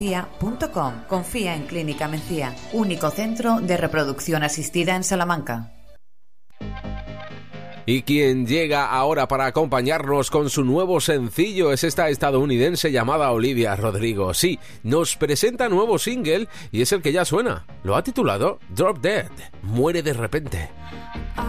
Confía en Clínica Mencía, único centro de reproducción asistida en Salamanca. Y quien llega ahora para acompañarnos con su nuevo sencillo es esta estadounidense llamada Olivia Rodrigo. Sí, nos presenta nuevo single y es el que ya suena. Lo ha titulado Drop Dead, muere de repente.